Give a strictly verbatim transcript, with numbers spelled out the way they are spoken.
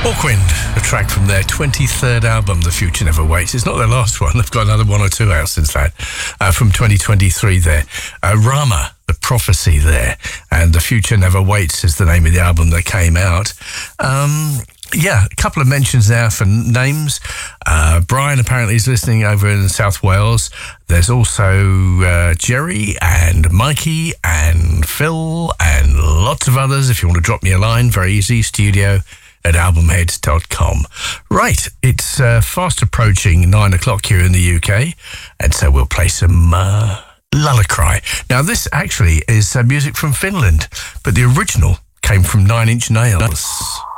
Hawkwind, a track from their twenty-third album, The Future Never Waits. It's not their last one. They've got another one or two out since that, uh, from twenty twenty-three there. Uh, Rama, The Prophecy there, and The Future Never Waits is the name of the album that came out. Um, yeah, a couple of mentions there for names. Uh, Brian apparently is listening over in South Wales. There's also uh, Jerry and Mikey and Phil and lots of others. If you want to drop me a line, very easy, studio at albumheads dot com. Right, it's uh, fast approaching nine o'clock here in the U K, and so we'll play some uh, Lullacry. Now, this actually is uh, music from Finland, but the original came from Nine Inch Nails.